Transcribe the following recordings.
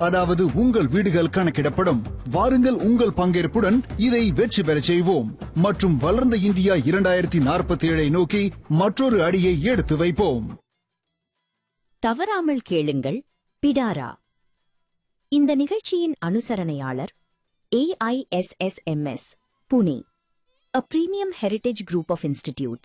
அதாவது உங்கள் வீடுகள் கணக்கிடப்படும். வாருங்கள், உங்கள் பங்கேற்புடன் இதை வெற்றி பெறச் செய்வோம் மற்றும் வளர்ந்த இந்தியா 2047 நோக்கி மற்றொரு அடியை எடுத்து வைப்போம். தவறாமல் கேளுங்கள். பிடாரா. இந்த நிகழ்ச்சியின் அனுசரணையாளர் AISSMS, Pune, a premium heritage group of institutes.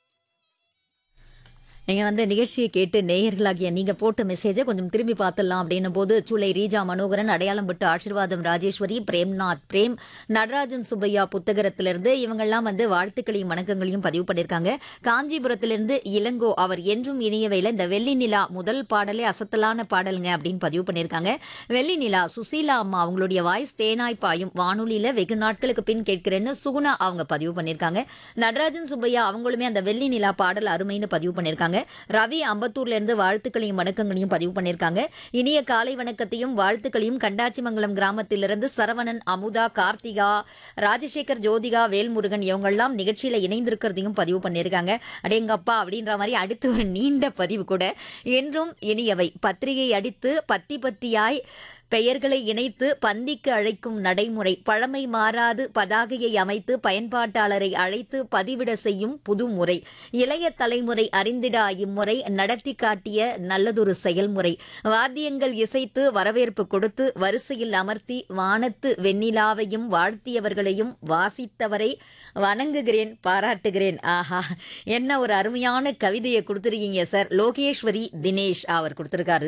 நீங்கள் நிகழ்ச்சியை கேட்டு நேயர்களாகிய நீங்கள் போட்ட மெசேஜை கொஞ்சம் திரும்பி பார்த்துடலாம் அப்படின்னும் போது சூளை ரீஜா மனோகரன், அடையாளம் விட்டு ஆசீர்வாதம் ராஜேஸ்வரி, பிரேம்நாத் பிரேம், நடராஜன் சுப்பையா புத்தகத்திலிருந்து இவங்கெல்லாம் வாழ்த்துக்களையும் வணக்கங்களையும் பதிவு பண்ணியிருக்காங்க. காஞ்சிபுரத்திலிருந்து இளங்கோ, அவர் என்றும் இனியவையில் இந்த வெள்ளி நிலா முதல் பாடலே அசத்தலான பாடலுங்க அப்படின்னு பதிவு பண்ணியிருக்காங்க. வெள்ளி நிலா சுசீலா அம்மா அவங்களுடைய வாய்ஸ் தேனாய் பாயும் வானொலியில் வெகு நாட்களுக்கு பின் கேட்கிறேன்னு சுகுணா அவங்க பதிவு பண்ணியிருக்காங்க. நடராஜன் சுப்பையா அவங்களுமே அந்த வெள்ளி நிலா பாடல் அருமைன்னு பதிவு பண்ணியிருக்காங்க. ரவி அம்பத்தூர்ல இருந்து வாழ்த்துக்களையும் வணக்கங்களையும் பதிவு பண்ணியிருக்காங்க. இனிய காலை வணக்கத்தையும் வாழ்த்துக்களையும் கண்டாச்சிமங்கலம் கிராமத்திலிருந்து சரவணன், அமுதா, கார்த்திகா, ராஜசேகர், ஜோதிகா, வேல்முருகன் இவங்கெல்லாம் நிகழ்ச்சியில இணைந்திருக்கிறதையும் பதிவு பண்ணியிருக்காங்க. அடேங்கப்பா அப்படின்ற மாதிரி அடுத்து ஒரு நீண்ட பதிவு கூட. என்றும் இனியவை பத்திரிகை அடித்து பத்தி பத்தியாய் பெயர்களை இணைத்து பந்திக்கு அழைக்கும் நடைமுறை, பழமை மாறாது பதாகையை அமைத்து பயன்பாட்டாளரை அழைத்து பதிவிட செய்யும் புதுமுறை, இளைய தலைமுறை அறிந்திடா இம்முறை நடத்தி காட்டிய நல்லதொரு செயல்முறை, வாத்தியங்கள் இசைத்து வரவேற்பு கொடுத்து வரிசையில் அமர்த்தி வானத்து வெண்ணிலாவையும் வாழ்த்தியவர்களையும் வாசித்தவரை வணங்குகிறேன், பாராட்டுகிறேன். ஆஹா, என்ன ஒரு அருமையான கவிதையை கொடுத்துருக்கீங்க சார். லோகேஸ்வரி தினேஷ் அவர் கொடுத்துருக்காரு.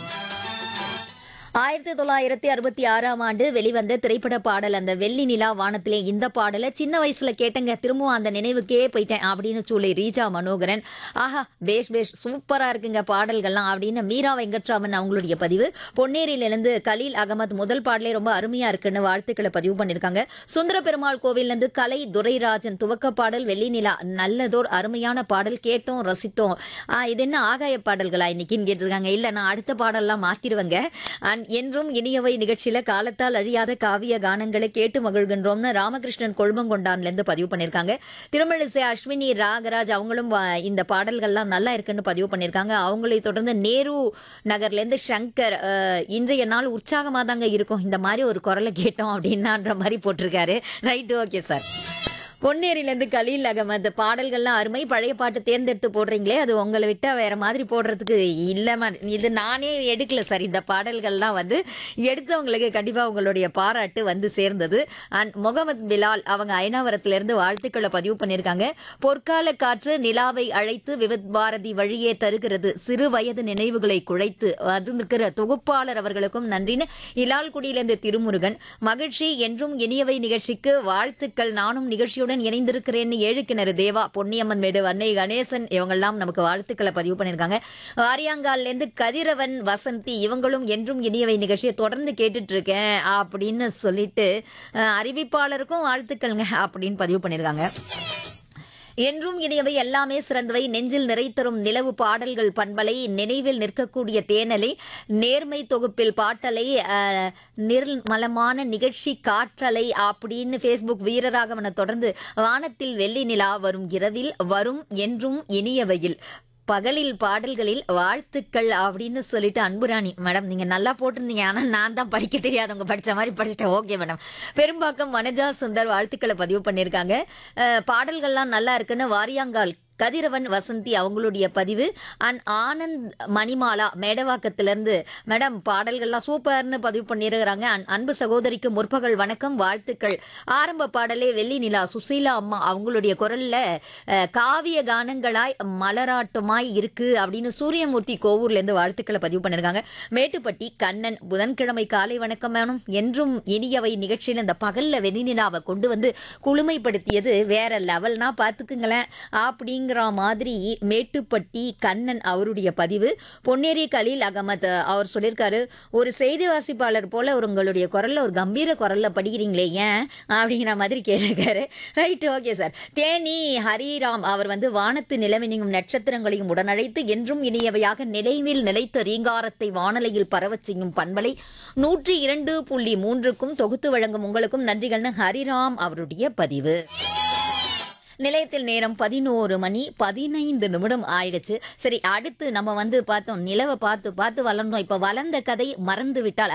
1966ஆம் ஆண்டு வெளிவந்த திரைப்பட பாடல் அந்த வெள்ளி நிலா வானத்திலே. இந்த பாடலை சின்ன வயசுல கேட்டங்க, திரும்பவும் அந்த நினைவுக்கே போயிட்டேன் அப்படின்னு சொல்லி ரீஜா மனோகரன். ஆஹா, பேஷ் பேஷ், சூப்பரா இருக்குங்க பாடல்கள்லாம் அப்படின்னு மீரா வெங்கட்ராமன் அவங்களுடைய பதிவு. பொன்னேரியிலிருந்து கலீல் அகமது முதல் பாடலே ரொம்ப அருமையா இருக்குன்னு வாழ்த்துக்களை பதிவு பண்ணியிருக்காங்க. சுந்தர பெருமாள் கோவிலிருந்து கலை துரைராஜன் துவக்க பாடல் வெள்ளி நிலா நல்லதோர் அருமையான பாடல், கேட்டோம் ரசித்தோம். இது என்ன ஆகாய பாடல்களா இன்னைக்குன்னு கேட்டிருக்காங்க. இல்லை, நான் அடுத்த பாடல்லாம் மாத்திருவேங்க. என்றும் இனியவை நிகழ்ச்சியில காலத்தால் அழியாத காவிய கானங்களை கேட்டு மகிழ்கின்றோம்னு ராமகிருஷ்ணன் கொழுமங்கொண்டான்ல இருந்து பதிவு பண்ணியிருக்காங்க. திருமழிசை அஸ்வினி ராகராஜ் அவங்களும் இந்த பாடல்கள்லாம் நல்லா இருக்குன்னு பதிவு பண்ணியிருக்காங்க. அவங்களை தொடர்ந்து நேரு நகர்ல இருந்து சங்கர், இன்றைய நாள் உற்சாகமா தாங்க இருக்கும் இந்த மாதிரி ஒரு குரலை கேட்டோம் அப்படின்னான்ற மாதிரி போட்டிருக்காரு. Right, okay sir. பொன்னேரியிலேருந்து Khaleel Ahmed பாடல்கள்லாம் அருமை, பழைய பாட்டு தேர்ந்தெடுத்து போடுறீங்களே அது உங்களை விட்டா வேற மாதிரி போடுறதுக்கு இல்லைமா, இது நானே எடுக்கல சார். இந்த பாடல்கள்லாம் எடுத்தவங்களுக்கு கண்டிப்பாக உங்களுடைய பாராட்டு சேர்ந்தது. அண்ட் முகமது பிலால் அவங்க ஐநாவரத்திலிருந்து வாழ்த்துக்களை பதிவு பண்ணியிருக்காங்க. பொற்கால காற்று நிலாவை அழைத்து விவித் பாரதி வழியே தருகிறது சிறு வயது நினைவுகளை குழைத்து அது இருக்கிற தொகுப்பாளர் அவர்களுக்கும் நன்றின்னு இலால்குடியிலிருந்து திருமுருகன். மகிழ்ச்சி, என்றும் இனியவை நிகழ்ச்சிக்கு வாழ்த்துக்கள், நானும் நிகழ்ச்சியோட இணைந்திருக்கிறேன்னு ஏழுக்கிணறு தேவா, பொன்னியம்மன் மேடு, அன்னை கணேசன் இவங்கெல்லாம் நமக்கு வாழ்த்துக்களை பதிவு பண்ணியிருக்காங்க. வாரியாங்கால்ல இருந்து கதிரவன், வசந்தி இவங்களும் என்றும் இனியவை நிகழ்ச்சியை தொடர்ந்து கேட்டுட்டு இருக்கேன் அப்படின்னு சொல்லிட்டு அறிவிப்பாளருக்கும் வாழ்த்துக்கள்ங்க அப்படின்னு பதிவு பண்ணியிருக்காங்க. என்றும் இனியவை எல்லாமே சிறந்தவை, நெஞ்சில் நிறைத்தரும் நிலவு பாடல்கள் பண்பலை, நினைவில் நிற்கக்கூடிய தேனலை, நேர்மை தொகுப்பில் பாட்டலை, நிர்மலமான நிகழ்ச்சி காற்றலை அப்படின்னு ஃபேஸ்புக் வீரராகவனை தொடர்ந்து வானத்தில் வெள்ளி நிலா வரும் இரவில் வரும் என்றும் இனியவையில் பகலில் பாடல்களில் வாழ்த்துக்கள் அப்படின்னு சொல்லிட்டு அன்புராணி மேடம் நீங்க நல்லா போட்டிருந்தீங்க. ஆனா நான் தான் படிக்க தெரியாதவங்க படிச்ச மாதிரி படிச்சுட்டேன். Okay madam. பெரும்பாக்கம் வனஜா சுந்தர் வாழ்த்துக்களை பதிவு பண்ணியிருக்காங்க. பாடல்கள்லாம் நல்லா இருக்குன்னு வாரியாங்கால் கதிரவன், வசந்தி அவங்களுடைய பதிவு. அண்ட் ஆனந்த் மணிமாலா மேடவாக்கத்திலிருந்து மேடம் பாடல்கள்லாம் சூப்பர்னு பதிவு பண்ணியிருக்கிறாங்க. அன்பு சகோதரிக்கு முற்பகல் வணக்கம், வாழ்த்துக்கள். ஆரம்ப பாடலே வெள்ளி நிலா சுசீலா அம்மா அவங்களுடைய குரல்ல காவிய கானங்களாய் மலராட்டமாய் இருக்கு அப்படின்னு சூரியமூர்த்தி கோவூர்ல இருந்து வாழ்த்துக்களை பதிவு பண்ணியிருக்காங்க. மேட்டுப்பட்டி கண்ணன் புதன்கிழமை காலை வணக்கம் மேனும், என்றும் இனியவை நிகழ்ச்சியில் இந்த பகல்ல வெள்ளி நிலாவை கொண்டு குளுமைப்படுத்தியது வேற லெவல்னா பார்த்துக்குங்களேன் அப்படிங்க மாதிரி மேட்டுப்பட்டி கண்ணன் அவருடைய பதிவு. பொன்னேரி கலீல் அகமது அவர் சொல்லியிருக்காரு, ஒரு செய்தி வாசிப்பாளர் போல உங்களுடைய குரல்ல ஒரு கம்பீர குரல்ல படிக்கிறீங்களே ஏன் அப்படிங்கிற மாதிரி கேட்டிருக்காரு. Right, okay sir. Theni Hariram அவர் வானத்து நிலவினையும் நட்சத்திரங்களையும் உடனழைத்து என்றும் இனியவையாக நிலைவில் நிலைத்த ரீங்காரத்தை வானலையில் பரவச் செய்யும் பண்பலை 102.3க்கும் தொகுத்து வழங்கும் உங்களுக்கும் நன்றிகள்னு ஹரிராம் அவருடைய பதிவு. நிலையத்தில் நேரம் 11:15 ஆயிடுச்சு. சரி, அடுத்து நம்ம பார்த்தோம் நிலவை பார்த்து பார்த்து வளர்ந்தோம். இப்போ வளர்ந்த கதை மறந்து விட்டால்